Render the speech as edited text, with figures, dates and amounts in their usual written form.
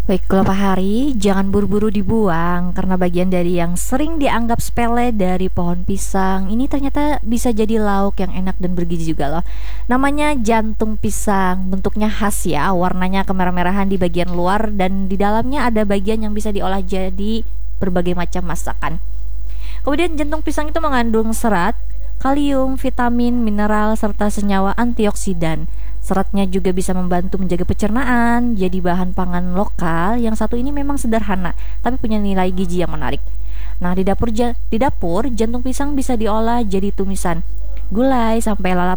Baik, kalau Pak Hari, jangan buru-buru dibuang karena bagian dari yang sering dianggap sepele dari pohon pisang ini ternyata bisa jadi lauk yang enak dan bergizi juga loh. Namanya jantung pisang, bentuknya khas ya, warnanya kemerah-merahan di bagian luar dan di dalamnya ada bagian yang bisa diolah jadi berbagai macam masakan. Kemudian jantung pisang itu mengandung serat, kalium, vitamin, mineral, serta senyawa antioksidan. Seratnya juga bisa membantu menjaga pencernaan, jadi bahan pangan lokal yang satu ini memang sederhana, tapi punya nilai gizi yang menarik. Nah, di dapur jantung pisang bisa diolah jadi tumisan, gulai sampai lalap